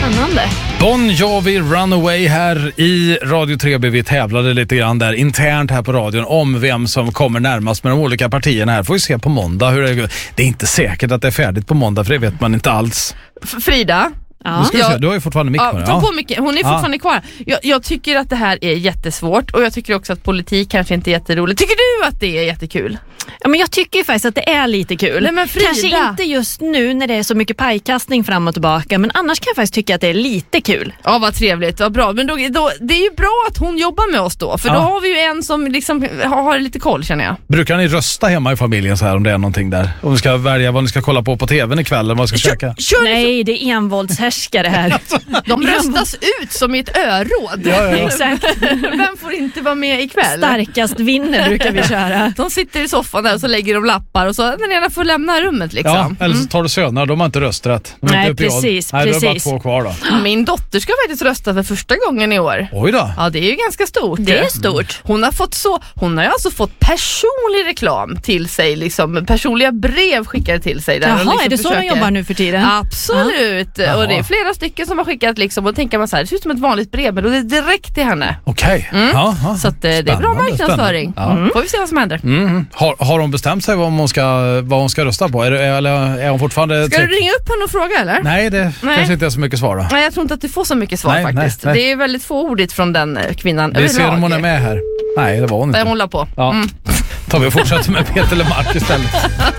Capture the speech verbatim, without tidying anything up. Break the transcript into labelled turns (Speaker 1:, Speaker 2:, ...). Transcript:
Speaker 1: Spännande.
Speaker 2: Bon Jovi Runaway här i Radio tre B. Vi tävlade lite grann där internt här på radion om vem som kommer närmast med de olika partierna här. Får vi se på måndag hur det går. Det är inte säkert att det är färdigt på måndag, för det vet man inte alls.
Speaker 3: F- Frida?
Speaker 2: Ja. Du, ska
Speaker 3: jag,
Speaker 2: se, du har ju fortfarande mick på
Speaker 3: ja,
Speaker 2: det.
Speaker 3: ta på micken. Hon är
Speaker 2: ja.
Speaker 3: fortfarande kvar. Jag, jag tycker att det här är jättesvårt, och jag tycker också att politik kanske inte är jätteroligt. Tycker du att det är jättekul?
Speaker 1: Ja, men jag tycker ju faktiskt att det är lite kul.
Speaker 3: Nej, men Frida.
Speaker 1: Kanske inte just nu när det är så mycket pajkastning fram och tillbaka, men annars kan jag faktiskt tycka att det är lite kul.
Speaker 3: Ja, vad trevligt, vad bra. Men då, då, det är ju bra att hon jobbar med oss då, för ja. Då har vi ju en som liksom har, har lite koll, känner jag.
Speaker 2: Brukar ni rösta hemma i familjen så här om det är någonting där? Om ni ska välja vad ni ska kolla på på tvn ikväll eller vad ni ska käka?
Speaker 1: Nej, det är envåldshärskare här.
Speaker 3: De röstas ut som i ett öråd.
Speaker 2: Ja, ja.
Speaker 1: Exakt.
Speaker 3: Vem får inte vara med ikväll?
Speaker 1: Starkast vinner brukar vi köra.
Speaker 3: De sitter i soffan där och så lägger de lappar och så den ena får lämna rummet liksom.
Speaker 2: Ja, eller så tar du söner, de har inte rösträtt. De
Speaker 1: Nej,
Speaker 2: inte
Speaker 1: precis,
Speaker 2: Nej,
Speaker 1: precis.
Speaker 2: det är bara två kvar då.
Speaker 3: Min dotter ska faktiskt rösta för första gången i år.
Speaker 2: Oj då.
Speaker 3: Ja, det är ju ganska stort.
Speaker 1: Det är stort.
Speaker 3: Hon har fått så, hon har ju alltså fått personlig reklam till sig, liksom personliga brev skickade till sig där.
Speaker 1: Jaha,
Speaker 3: liksom
Speaker 1: är det så de jobbar nu för tiden?
Speaker 3: Absolut.
Speaker 2: Ja.
Speaker 3: Och det är flera stycken som har skickat liksom, och tänker man så här, det ser ut som ett vanligt brev, men då är det direkt till henne.
Speaker 2: Okej.
Speaker 3: Mm.
Speaker 2: Ja, ja.
Speaker 3: Så att, det är bra
Speaker 2: Spännande,
Speaker 3: marknadsföring.
Speaker 2: spännande. Ja.
Speaker 3: Mm. Får vi se vad som händer.
Speaker 2: Mm. Har, har hon bestämt sig vad hon ska, vad hon ska rösta på? Är, det, eller är hon fortfarande...
Speaker 3: Ska du ringa upp henne och fråga eller?
Speaker 2: Nej, det
Speaker 3: Nej.
Speaker 2: kanske inte är så mycket svar då.
Speaker 3: Nej, jag tror inte att du får så mycket svar
Speaker 2: Nej,
Speaker 3: faktiskt.
Speaker 2: nej, nej.
Speaker 3: Det är väldigt fåordigt från den eh, kvinnan.
Speaker 2: Vi ser
Speaker 3: överlag.
Speaker 2: om hon är med här. Nej, det var hon inte.
Speaker 3: Där hon la på.
Speaker 2: Ja.
Speaker 3: Mm.
Speaker 2: Tar vi och fortsätter med Peter Lemark istället.